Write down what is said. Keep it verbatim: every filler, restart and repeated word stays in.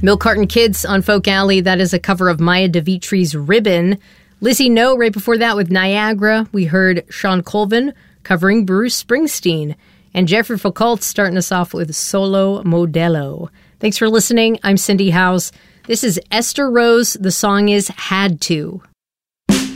Milk Carton Kids on Folk Alley. That is a cover of Maya DeVitri's Ribbon. Lizzie No, right before that with Niagara. We heard Sean Colvin covering Bruce Springsteen. And Jeffrey Foucault starting us off with Solo Modelo. Thanks for listening. I'm Cindy House. This is Esther Rose. The song is Had To.